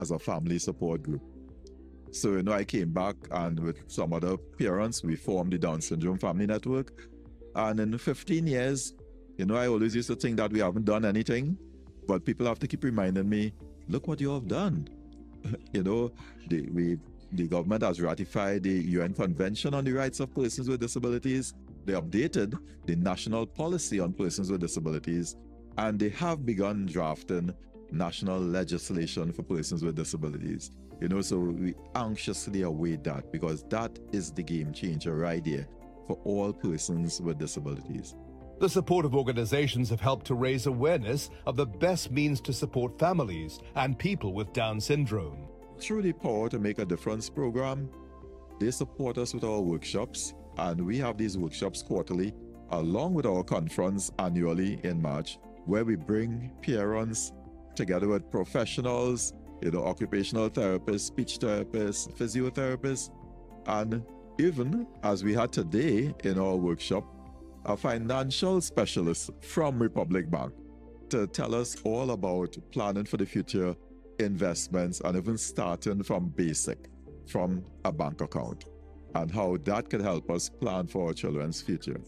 as a family support group. So, I came back and with some other parents, we formed the Down Syndrome Family Network. And in 15 years, I always used to think that we haven't done anything, but people have to keep reminding me, look what you have done. The government has ratified the UN Convention on the Rights of Persons with Disabilities. They updated the national policy on persons with disabilities, and they have begun drafting national legislation for persons with disabilities. So we anxiously await that, because that is the game changer right there for all persons with disabilities. The supportive organizations have helped to raise awareness of the best means to support families and people with Down syndrome. Through the Power to Make a Difference program, they support us with our workshops, and we have these workshops quarterly, along with our conference annually in March, where we bring parents together with professionals, occupational therapists, speech therapists, physiotherapists, and even, as we had today in our workshop, a financial specialist from Republic Bank to tell us all about planning for the future, investments, and even starting from basic, from a bank account, and how that can help us plan for our children's future.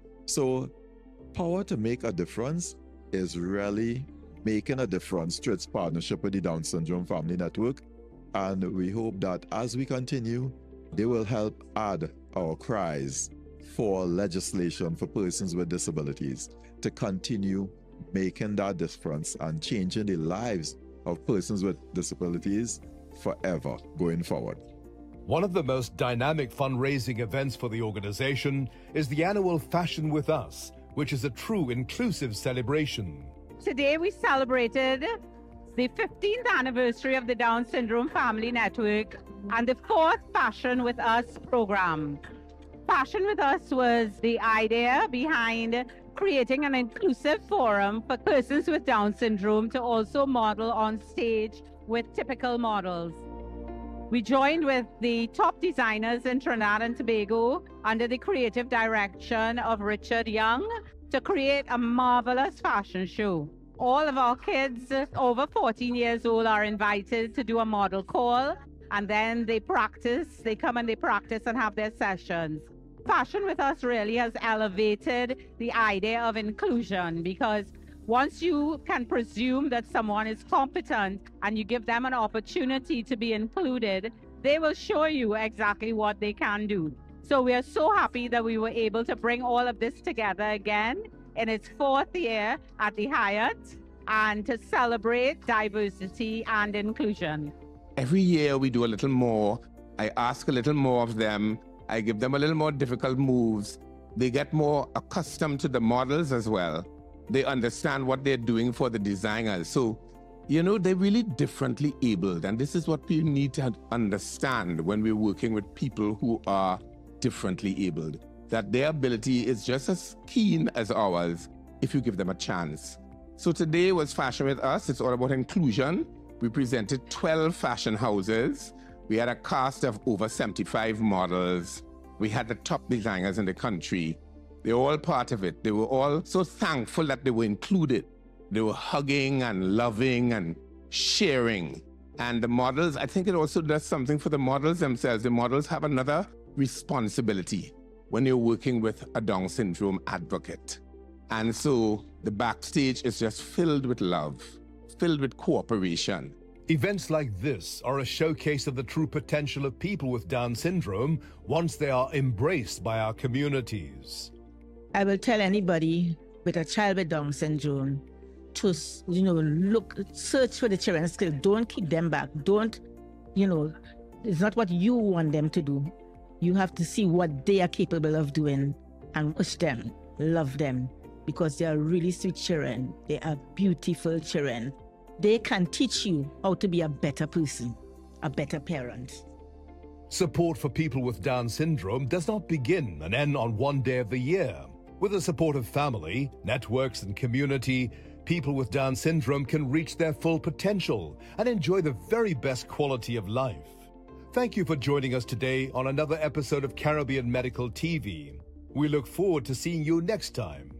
So, Power to Make a Difference is really making a difference through its partnership with the Down Syndrome Family Network, and we hope that as we continue, they will help add our cries for legislation for persons with disabilities to continue making that difference and changing the lives of persons with disabilities forever going forward. One of the most dynamic fundraising events for the organization is the annual Fashion with Us, which is a true inclusive celebration. Today we celebrated the 15th anniversary of the Down Syndrome Family Network and the 4th Fashion with Us program. Fashion with Us was the idea behind creating an inclusive forum for persons with Down syndrome to also model on stage with typical models. We joined with the top designers in Trinidad and Tobago under the creative direction of Richard Young to create a marvelous fashion show. All of our kids over 14 years old are invited to do a model call, and then they come and they practice and have their sessions. Fashion with Us really has elevated the idea of inclusion, because once you can presume that someone is competent and you give them an opportunity to be included, they will show you exactly what they can do. So we are so happy that we were able to bring all of this together again in its 4th year at the Hyatt, and to celebrate diversity and inclusion. Every year we do a little more. I ask a little more of them. I give them a little more difficult moves. They get more accustomed to the models as well. They understand what they're doing for the designers. So, they're really differently abled. And this is what we need to understand when we're working with people who are differently abled, that their ability is just as keen as ours if you give them a chance. So today was Fashion with Us. It's all about inclusion. We presented 12 fashion houses. We had a cast of over 75 models. We had the top designers in the country. They were all part of it. They were all so thankful that they were included. They were hugging and loving and sharing. And the models, I think it also does something for the models themselves. The models have another responsibility when you're working with a Down syndrome advocate. And so the backstage is just filled with love, filled with cooperation. Events like this are a showcase of the true potential of people with Down syndrome once they are embraced by our communities. I will tell anybody with a child with Down syndrome to, search for the children's skills. Don't keep them back. It's not what you want them to do. You have to see what they are capable of doing and push them, love them, because they are really sweet children. They are beautiful children. They can teach you how to be a better person, a better parent. Support for people with Down syndrome does not begin and end on one day of the year. With a supportive family, networks, and community, people with Down syndrome can reach their full potential and enjoy the very best quality of life. Thank you for joining us today on another episode of Caribbean Medical TV. We look forward to seeing you next time.